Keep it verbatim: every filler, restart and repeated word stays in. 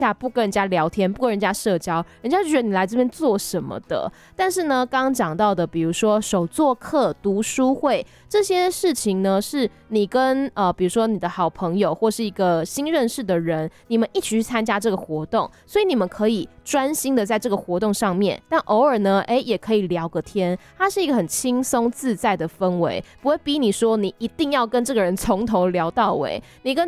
下不跟人家聊天，不跟人家社交，人家就觉得你来这边做什么的。但是呢，刚刚讲到的，比如说手作课、读书会这些事情呢，是你跟呃，比如说你的好朋友或是一个新认识的人，你们一起去参加这个活动，所以你们可以专心的在这个活动上面，但偶尔呢，哎，也可以聊个天。它是一个很轻松自在的氛围，不会逼你说你一定要跟这个人从头聊到尾。你跟